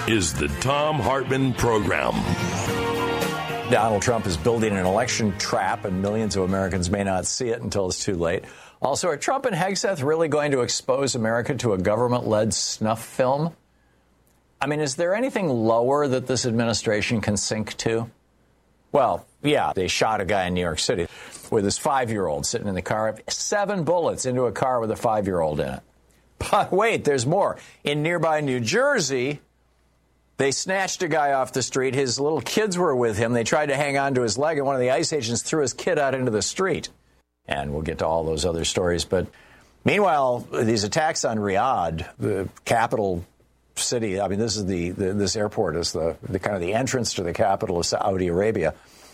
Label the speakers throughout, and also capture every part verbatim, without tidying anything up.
Speaker 1: is the Thom Hartmann Program.
Speaker 2: Donald Trump is building an election trap, and millions of Americans may not see it until it's too late. Also, are Trump and Hegseth really going to expose America to a government-led snuff film? I mean, is there anything lower that this administration can sink to? Well, yeah, they shot a guy in New York City with his five-year-old sitting in the car. Seven bullets into a car with a five-year-old in it. But wait, there's more. In nearby New Jersey, they snatched a guy off the street. His little kids were with him. They tried to hang on to his leg, and one of the ICE agents threw his kid out into the street. And we'll get to all those other stories. But meanwhile, these attacks on Riyadh, the capital city, I mean, this is the, the this airport is the, the kind of the entrance to the capital of Saudi Arabia,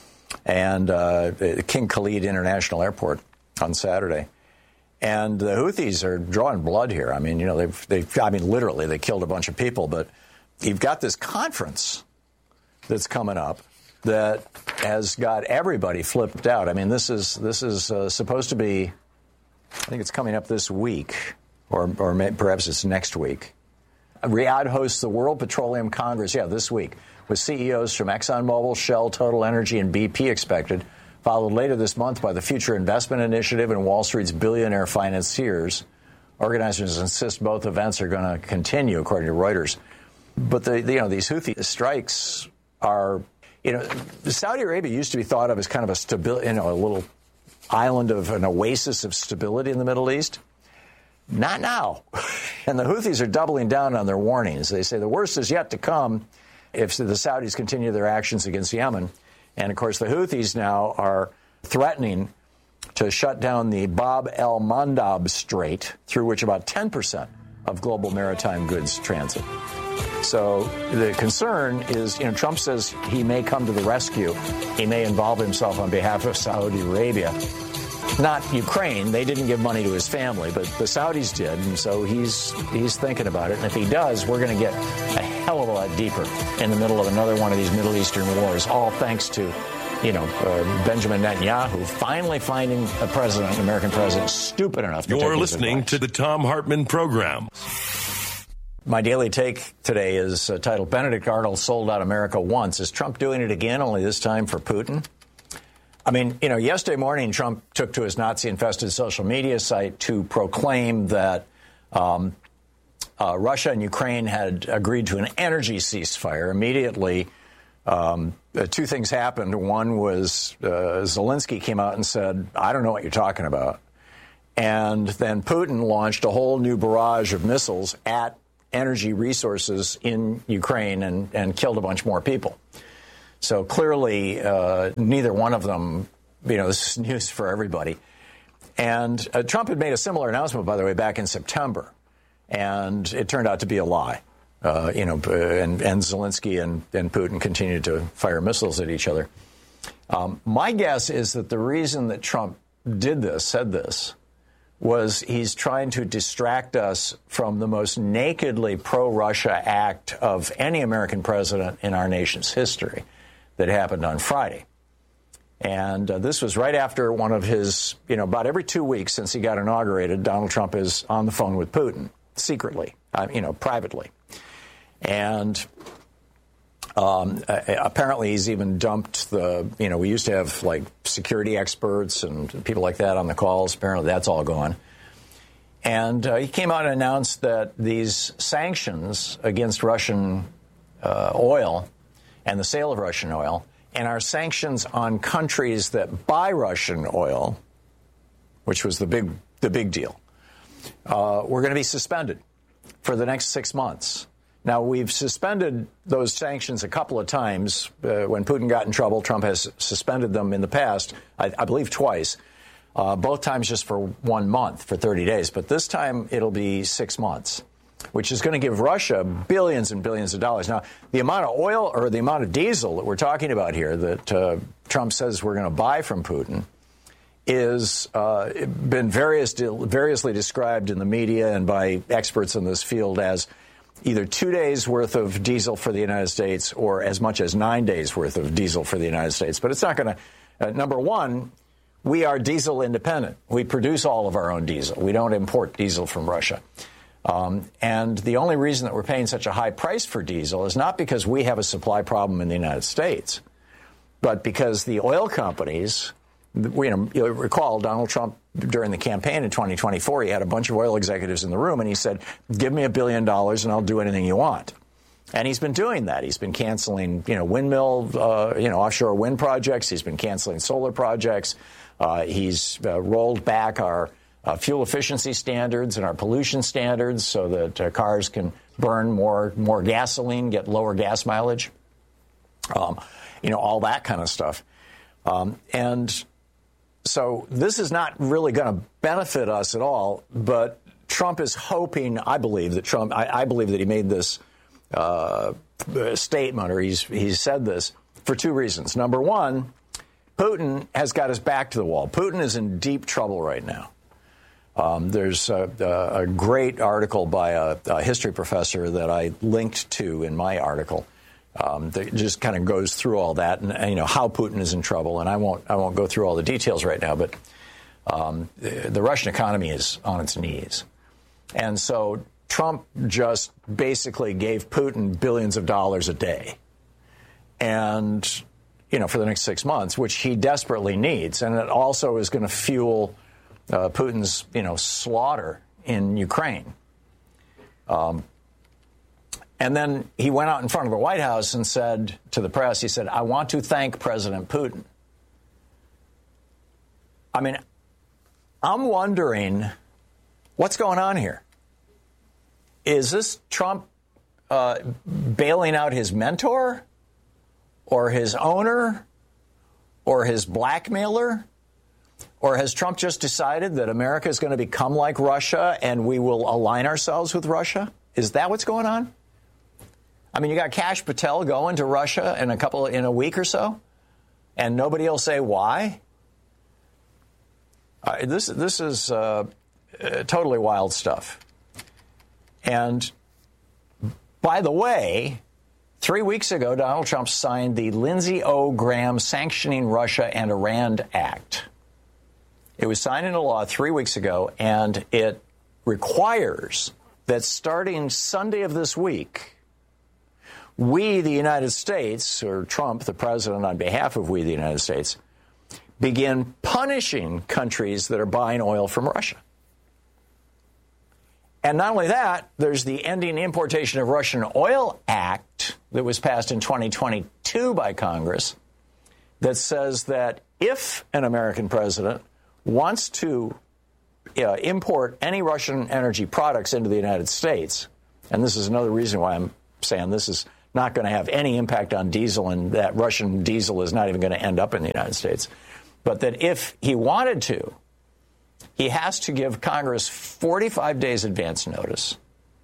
Speaker 2: and uh, King Khalid International Airport on Saturday. And the Houthis are drawing blood here. I mean, you know, they've, they've, I mean, literally, they killed a bunch of people. But you've got this conference that's coming up that has got everybody flipped out. I mean, this is this is uh, supposed to be, I think it's coming up this week, or or may, perhaps it's next week. Riyadh hosts the World Petroleum Congress, yeah, this week, with C E Os from ExxonMobil, Shell, Total Energy, and B P expected, followed later this month by the Future Investment Initiative and Wall Street's billionaire financiers. Organizers insist both events are going to continue, according to Reuters. But the, the, you know, these Houthi strikes are, you know, Saudi Arabia used to be thought of as kind of a stability, you know, a little island of an oasis of stability in the Middle East. Not now. And the Houthis are doubling down on their warnings. They say the worst is yet to come if the Saudis continue their actions against Yemen. And, of course, the Houthis now are threatening to shut down the Bab el-Mandab Strait, through which about ten percent of global maritime goods transit. So the concern is, you know, Trump says he may come to the rescue. He may involve himself on behalf of Saudi Arabia. Not Ukraine. They didn't give money to his family, but the Saudis did. And so he's he's thinking about it. And if he does, we're going to get a hell of a lot deeper in the middle of another one of these Middle Eastern wars, all thanks to, you know, uh, Benjamin Netanyahu finally finding a president, an American president, stupid enough to take his advice.
Speaker 1: You're listening to the Thom Hartmann Program.
Speaker 2: My daily take today is uh, titled, Benedict Arnold Sold Out America Once. Is Trump doing it again, only this time for Putin? I mean, you know, yesterday morning, Trump took to his Nazi-infested social media site to proclaim that um, uh, Russia and Ukraine had agreed to an energy ceasefire. Immediately, um, uh, two things happened. One was uh, Zelensky came out and said, I don't know what you're talking about. And then Putin launched a whole new barrage of missiles at energy resources in Ukraine and, and killed a bunch more people. So clearly, uh, neither one of them, you know, this is news for everybody. And uh, Trump had made a similar announcement, by the way, back in September. And it turned out to be a lie. Uh, you know, and, and Zelensky and, and Putin continued to fire missiles at each other. Um, my guess is that the reason that Trump did this, said this, was he's trying to distract us from the most nakedly pro-Russia act of any American president in our nation's history that happened on Friday. And uh, this was right after one of his, you know, about every two weeks since he got inaugurated, Donald Trump is on the phone with Putin, secretly, uh, you know, privately. And um, apparently he's even dumped the, you know, we used to have, like, security experts and people like that on the calls. Apparently that's all gone. And uh, he came out and announced that these sanctions against Russian uh, oil and the sale of Russian oil, and our sanctions on countries that buy Russian oil, which was the big the big deal, uh, were going to be suspended for the next six months. Now, we've suspended those sanctions a couple of times. Uh, when Putin got in trouble, Trump has suspended them in the past, I, I believe twice, uh, both times just for one month, for thirty days. But this time it'll be six months. Which is going to give Russia billions and billions of dollars. Now, the amount of oil or the amount of diesel that we're talking about here that uh, Trump says we're going to buy from Putin is uh, been various, variously described in the media and by experts in this field as either two days' worth of diesel for the United States or as much as nine days' worth of diesel for the United States. But it's not going to uh, number one, we are diesel independent. We produce all of our own diesel. We don't import diesel from Russia. Um, and the only reason that we're paying such a high price for diesel is not because we have a supply problem in the United States, but because the oil companies, you know, you'll recall Donald Trump during the campaign in twenty twenty-four, he had a bunch of oil executives in the room and he said, give me a billion dollars and I'll do anything you want. And he's been doing that. He's been canceling, you know, windmill, uh, you know, offshore wind projects. He's been canceling solar projects. Uh, he's uh, rolled back our uh, fuel efficiency standards and our pollution standards so that uh, cars can burn more more gasoline, get lower gas mileage, um, you know, all that kind of stuff. Um, and so this is not really going to benefit us at all. But Trump is hoping, I believe, that Trump, I, I believe that he made this uh, statement, or he's he's said this for two reasons. Number one, Putin has got his back to the wall. Putin is in deep trouble right now. Um, there's a, a great article by a, a history professor that I linked to in my article um, that just kind of goes through all that and, and you know how Putin is in trouble. And I won't I won't go through all the details right now, but um, the, the Russian economy is on its knees, and so Trump just basically gave Putin billions of dollars a day, and you know for the next six months, which he desperately needs, and it also is going to fuel Uh, Putin's, you know, slaughter in Ukraine. Um, and then he went out in front of the White House and said to the press, he said, I want to thank President Putin. I mean, I'm wondering what's going on here. Is this Trump uh, bailing out his mentor or his owner or his blackmailer? Or has Trump just decided that America is going to become like Russia and we will align ourselves with Russia? Is that what's going on? I mean, you got Kash Patel going to Russia in a couple in a week or so, and nobody will say why. Uh, this this is uh, uh, totally wild stuff. And by the way, three weeks ago, Donald Trump signed the Lindsey O. Graham Sanctioning Russia and Iran Act. It was signed into law three weeks ago, and it requires that starting Sunday of this week, we, the United States, or Trump, the president, on behalf of we, the United States, begin punishing countries that are buying oil from Russia. And not only that, there's the Ending Importation of Russian Oil Act that was passed in twenty twenty-two by Congress that says that if an American president wants to uh, import any Russian energy products into the United States, and this is another reason why I'm saying this is not going to have any impact on diesel, and that Russian diesel is not even going to end up in the United States, but that if he wanted to, he has to give Congress forty-five days advance notice.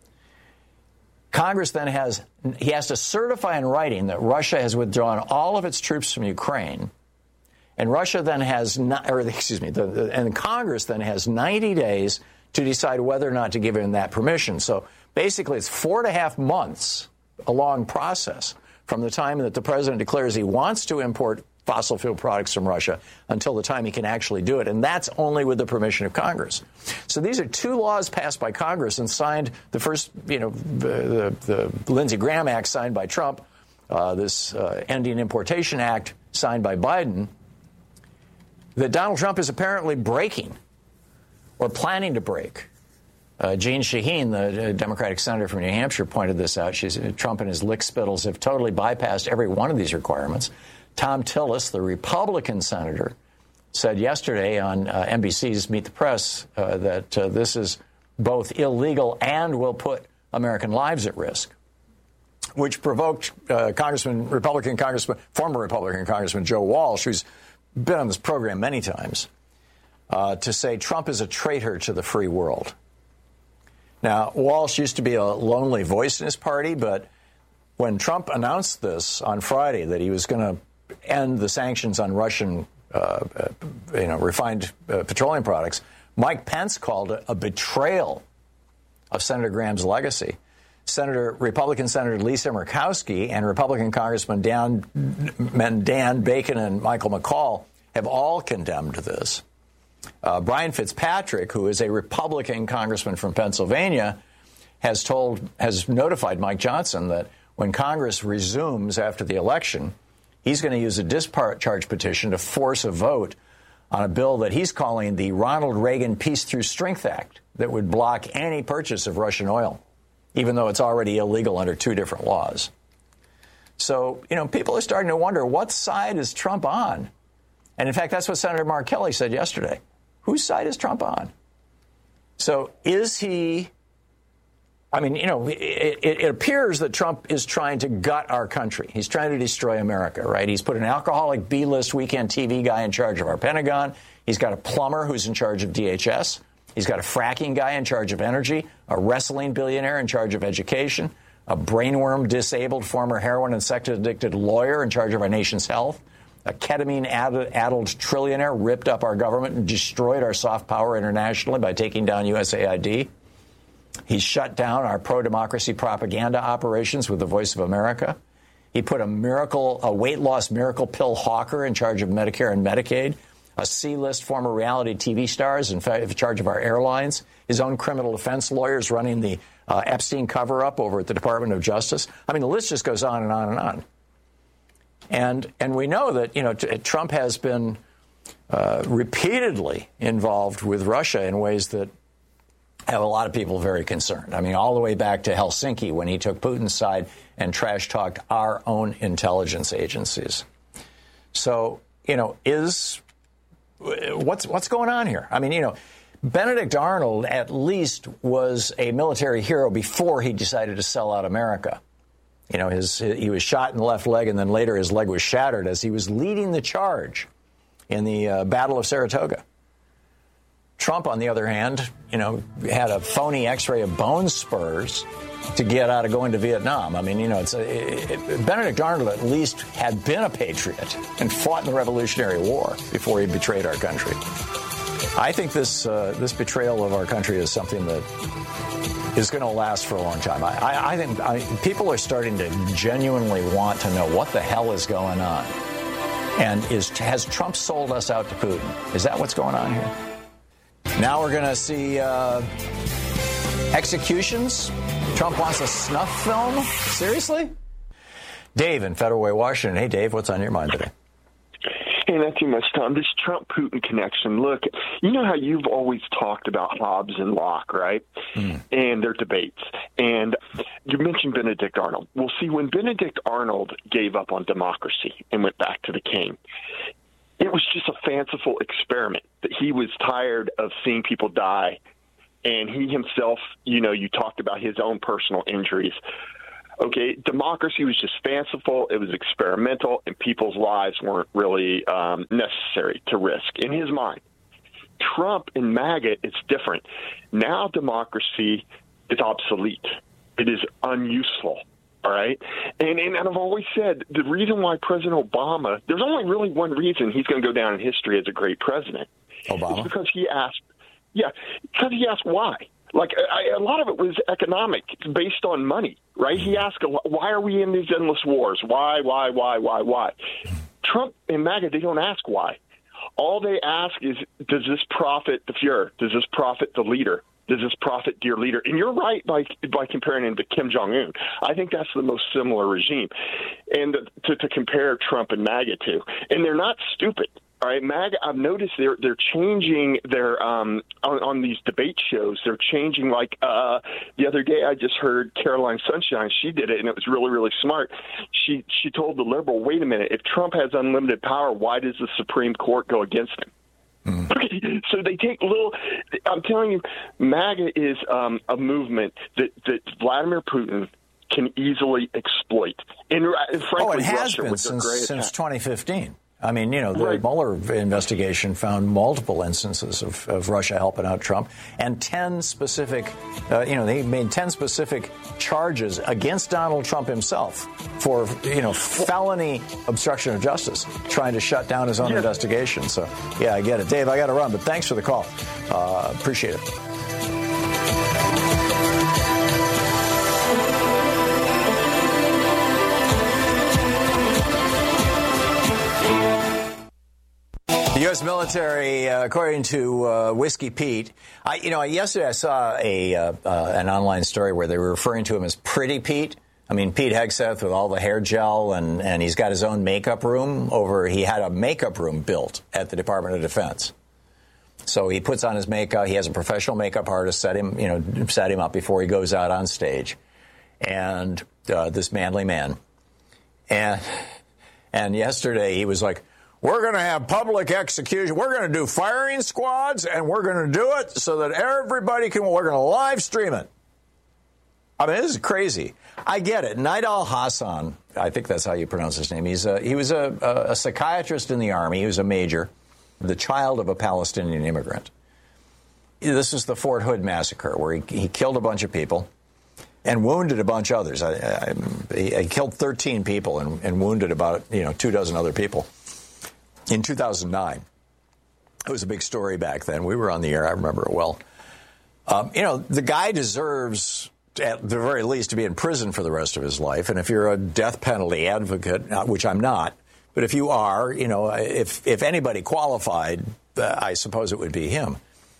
Speaker 2: Congress then has, he has to certify in writing that Russia has withdrawn all of its troops from Ukraine. And Russia then has, not, or excuse me, the, the, and Congress then has ninety days to decide whether or not to give him that permission. So basically, it's four and a half months, a long process, from the time that the president declares he wants to import fossil fuel products from Russia until the time he can actually do it. And that's only with the permission of Congress. So these are two laws passed by Congress and signed. The first, you know, the, the, the Lindsey Graham Act signed by Trump, uh, this uh, Ending Importation Act signed by Biden, that Donald Trump is apparently breaking or planning to break. Uh, Jeanne Shaheen, the Democratic senator from New Hampshire, pointed this out. She's, Trump and his lickspittles have totally bypassed every one of these requirements. Tom Tillis, the Republican senator, said yesterday on uh, N B C's Meet the Press uh, that uh, this is both illegal and will put American lives at risk, which provoked uh, Congressman, Republican Congressman, former Republican Congressman Joe Walsh, who's been on this program many times, uh, to say Trump is a traitor to the free world. Now, Walsh used to be a lonely voice in his party, but when Trump announced this on Friday, that he was going to end the sanctions on Russian, uh, uh, you know, refined uh, petroleum products, Mike Pence called it a betrayal of Senator Graham's legacy. Senator, Republican Senator Lisa Murkowski and Republican Congressman Dan, Dan Bacon and Michael McCaul have all condemned this. Uh, Brian Fitzpatrick, who is a Republican congressman from Pennsylvania, has told, has notified Mike Johnson that when Congress resumes after the election, he's going to use a discharge petition to force a vote on a bill that he's calling the Ronald Reagan Peace Through Strength Act that would block any purchase of Russian oil, even though it's already illegal under two different laws. So, you know, people are starting to wonder, what side is Trump on? And in fact, that's what Senator Mark Kelly said yesterday. Whose side is Trump on? So is he, I mean, you know, it, it, it appears that Trump is trying to gut our country. He's trying to destroy America, right? He's put an alcoholic B-list weekend T V guy in charge of our Pentagon. He's got a plumber who's in charge of D H S. He's got a fracking guy in charge of energy, a wrestling billionaire in charge of education, a brainworm disabled former heroin and sex addicted lawyer in charge of our nation's health, a ketamine-addled trillionaire ripped up our government and destroyed our soft power internationally by taking down U S A I D. He's shut down our pro-democracy propaganda operations with the Voice of America. He put a miracle, a weight loss miracle pill hawker in charge of Medicare and Medicaid, a C-list former reality T V stars in charge of our airlines, his own criminal defense lawyers running the uh, Epstein cover-up over at the Department of Justice. I mean, the list just goes on and on and on. And and we know that, you know, t- Trump has been uh, repeatedly involved with Russia in ways that have a lot of people very concerned. I mean, all the way back to Helsinki when he took Putin's side and trash-talked our own intelligence agencies. So, you know, is what's what's going on here? I mean, you know, Benedict Arnold at least was a military hero before he decided to sell out America. You know, his he was shot in the left leg, and then later his leg was shattered as he was leading the charge in the uh, Battle of Saratoga. Trump, on the other hand, you know, had a phony X-ray of bone spurs to get out of going to Vietnam. I mean, you know, it's a, it, it, Benedict Arnold at least had been a patriot and fought in the Revolutionary War before he betrayed our country. I think this uh, this betrayal of our country is something that is going to last for a long time. I, I, I think I, people are starting to genuinely want to know what the hell is going on. And is has Trump sold us out to Putin? Is that what's going on here? Now we're going to see uh, executions. Trump wants a snuff film? Seriously? Dave in Federal Way, Washington. Hey, Dave, what's on your mind today?
Speaker 3: Hey, not too much, Tom. This Trump-Putin connection. Look, you know how you've always talked about Hobbes and Locke, right? Mm. And their debates. And you mentioned Benedict Arnold. Well, see, when Benedict Arnold gave up on democracy and went back to the king, it was just a fanciful experiment that he was tired of seeing people die. And he himself, you know, you talked about his own personal injuries. Okay, democracy was just fanciful, it was experimental, and people's lives weren't really um, necessary to risk in his mind. Trump and MAGA, it's different. Now democracy is obsolete. It is unuseful, all right? And, and, and I've always said the reason why President Obama, there's only really one reason he's going to go down in history as a great president.
Speaker 2: Obama?
Speaker 3: It's because he asked, yeah, because he asked why. Like, I, a lot of it was economic, based on money, right? He asked, why are we in these endless wars? Why, why, why, why, why? Trump and MAGA, they don't ask why. All they ask is, does this profit the Fuhrer? Does this profit the leader? Does this profit dear leader? And you're right by by comparing him to Kim Jong-un. I think that's the most similar regime, and to, to compare Trump and MAGA to. And they're not stupid. All right, MAGA, I've noticed they're they're changing their um on, on these debate shows. They're changing. Like uh, the other day, I just heard Caroline Sunshine. She did it, and it was really really smart. She she told the liberal, "Wait a minute. If Trump has unlimited power, why does the Supreme Court go against him?" Mm. Okay, so they take little. I'm telling you, MAGA is um, a movement that that Vladimir Putin can easily exploit. And, and frankly,
Speaker 2: oh, it has
Speaker 3: Russia
Speaker 2: been
Speaker 3: with
Speaker 2: since
Speaker 3: great
Speaker 2: since
Speaker 3: attack.
Speaker 2: twenty fifteen. I mean, you know, the
Speaker 3: Right.
Speaker 2: Mueller investigation found multiple instances of, of Russia helping out Trump, and ten specific, uh, you know, they made ten specific charges against Donald Trump himself for, you know, felony obstruction of justice, trying to shut down his own
Speaker 3: Yeah.
Speaker 2: investigation. So, yeah, I get it. Dave, I got to run, but thanks for the call. Uh, appreciate it. The U U S military, uh, according to uh, Whiskey Pete, I, you know, yesterday I saw a uh, uh, an online story where they were referring to him as Pretty Pete. I mean, Pete Hegseth with all the hair gel, and, and he's got his own makeup room over. He had a makeup room built at the Department of Defense. So he puts on his makeup. He has a professional makeup artist set him, you know, set him up before he goes out on stage. And uh, this manly man. And and yesterday he was like, we're going to have public execution. We're going to do firing squads, and we're going to do it so that everybody can, we're going to live stream it. I mean, this is crazy. I get it. Nidal Hasan, I think that's how you pronounce his name. He's a, he was a, a, a psychiatrist in the Army. He was a major, the child of a Palestinian immigrant. This is the Fort Hood massacre, where he, he killed a bunch of people and wounded a bunch of others. I, I, he, he killed thirteen people and, and wounded about, you know, two dozen other people in two thousand nine. It was a big story back then. We were on the air. I remember it well. Um, you know, the guy deserves, at the very least, to be in prison for the rest of his life. And if you're a death penalty advocate, which I'm not, but if you are, you know, if if anybody qualified, uh, I suppose it would be him.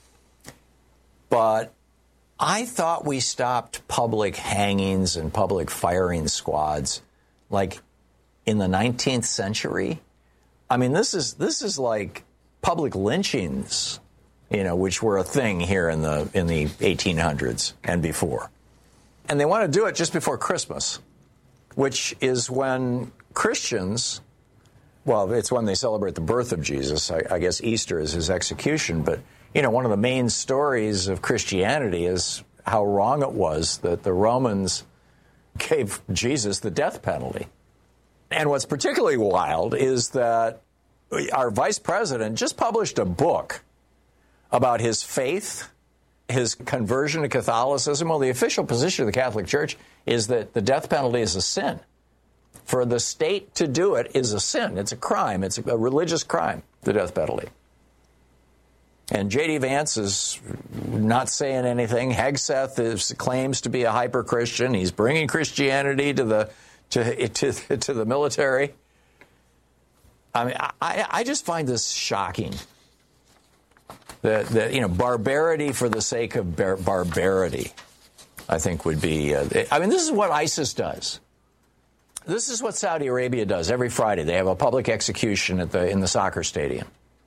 Speaker 2: But I thought we stopped public hangings and public firing squads like in the nineteenth century. I mean, this is this is like public lynchings, you know, which were a thing here in the in the eighteen hundreds and before. And they want to do it just before Christmas, which is when Christians, well, it's when they celebrate the birth of Jesus. I, I guess Easter is his execution. But, you know, one of the main stories of Christianity is how wrong it was that the Romans gave Jesus the death penalty. And what's particularly wild is that our vice president just published a book about his faith, his conversion to Catholicism. Well, the official position of the Catholic Church is that the death penalty is a sin. For the state to do it is a sin. It's a crime. It's a religious crime, the death penalty. And J D. Vance is not saying anything. Hegseth is, claims to be a hyper-Christian. He's bringing Christianity to the to to, to the military. I mean, I, I just find this shocking. The, the, you know, barbarity for the sake of bar- barbarity, I think would be, uh, I mean, this is what ISIS does. This is what Saudi Arabia does every Friday. They have a public execution at the in the soccer stadium.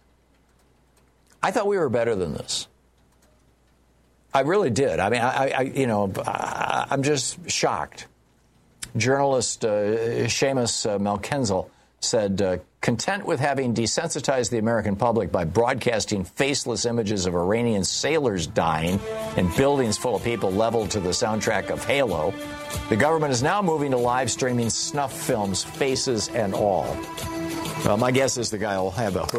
Speaker 2: I thought we were better than this. I really did. I mean, I, I you know, I, I'm just shocked. Journalist uh, Seamus uh, Malkenzel said, uh, content with having desensitized the American public by broadcasting faceless images of Iranian sailors dying and buildings full of people leveled to the soundtrack of Halo, the government is now moving to live streaming snuff films, faces and all. Well, my guess is the guy will have a